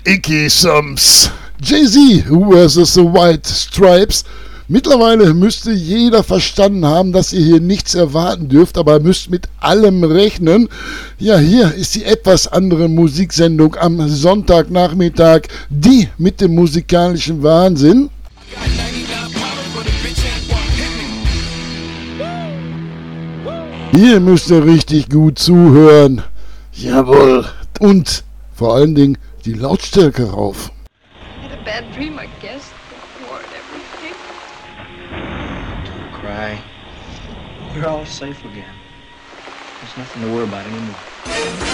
Icky Sums. Jay-Z vs. The White Stripes. Mittlerweile müsste jeder verstanden haben, dass ihr hier nichts erwarten dürft, aber ihr müsst mit allem rechnen. Ja, hier ist die etwas andere Musiksendung am Sonntagnachmittag, die mit dem musikalischen Wahnsinn. Hier müsst ihr richtig gut zuhören. Jawohl. Und vor allen Dingen die Lautstärke rauf. I had a bad dream, I guess. The war and everything. Don't cry. We're all safe again. There's nothing to worry about anymore.